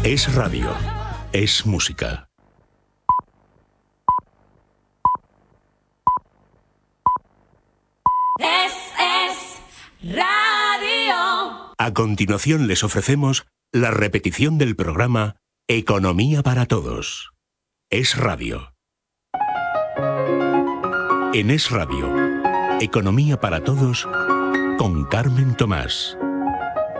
Es radio. Es música. Es radio. A continuación les ofrecemos la repetición del programa Economía para Todos. Es radio. En Es radio, Economía para Todos con Carmen Tomás.